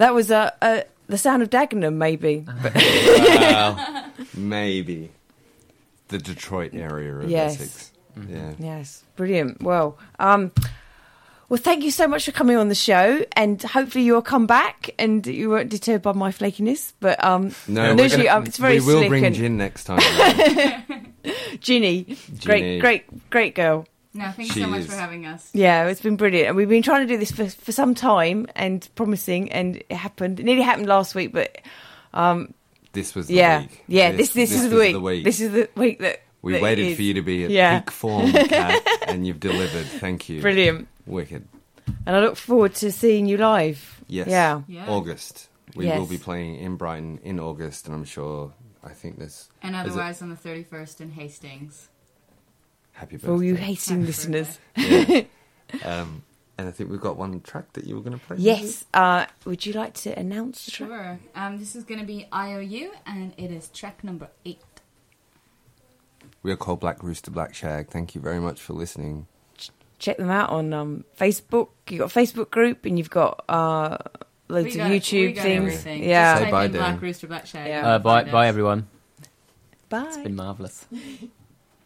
That was the sound of Dagenham, maybe. Maybe. The Detroit area of Yes. Essex. Yeah. Yes, brilliant. Well, thank you so much for coming on the show, and hopefully you'll come back and you weren't deterred by my flakiness. But No, usually, it's very we will slick bring and Gin next time. Ginny, great girl. No, thank you She so much is. for having us. Yeah, it's been brilliant, and we've been trying to do this for some time and promising, and it happened. It nearly happened last week, but This was the week. This is the was week. This is the week that we that it waited is. for you to be at peak form, Kat, and you've delivered. Thank you. Brilliant. Wicked. And I look forward to seeing you live. Yes. Yeah. Yeah. August. We Yes. will be playing in Brighton in August, and I'm sure, I think there's... And is it- otherwise on the 31st in Hastings. Happy birthday. For all you Hastings Happy listeners. Yeah. And I think we've got one track that you were going to play. Yes. Would you like to announce the track? Sure. This is going to be IOU, and it is track number 8. We are called Black Rooster Black Shag. Thank you very much for listening. Check them out on Facebook. You've got a Facebook group, and you've got loads of YouTube we got things. everything. Yeah. Just Say type bye, in Dan. Black Rooster Black Shag. Yeah. Bye everyone. Bye. It's been marvellous.